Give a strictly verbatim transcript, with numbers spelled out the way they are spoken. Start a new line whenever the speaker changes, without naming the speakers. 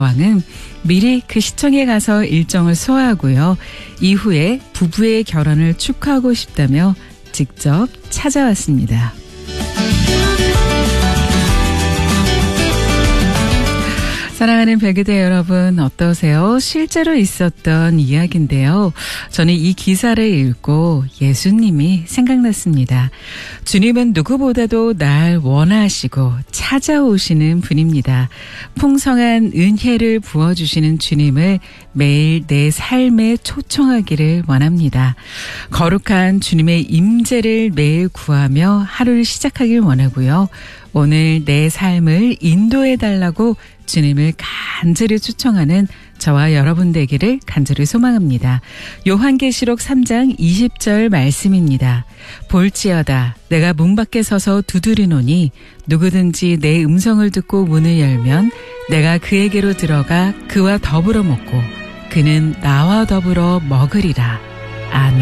왕은 미리 그 시청에 가서 일정을 소화하고요. 이후에 부부의 결혼을 축하하고 싶다며 직접 찾아왔습니다. 사랑하는 백의대 여러분 어떠세요? 실제로 있었던 이야기인데요. 저는 이 기사를 읽고 예수님이 생각났습니다. 주님은 누구보다도 날 원하시고 찾아오시는 분입니다. 풍성한 은혜를 부어주시는 주님을 매일 내 삶에 초청하기를 원합니다. 거룩한 주님의 임재를 매일 구하며 하루를 시작하길 원하고요. 오늘 내 삶을 인도해달라고 주님을 간절히 초청하는 저와 여러분 되기를 간절히 소망합니다. 요한계시록 삼 장 이십 절 말씀입니다. 볼지어다 내가 문 밖에 서서 두드리노니 누구든지 내 음성을 듣고 문을 열면 내가 그에게로 들어가 그와 더불어 먹고 그는 나와 더불어 먹으리라. 아멘.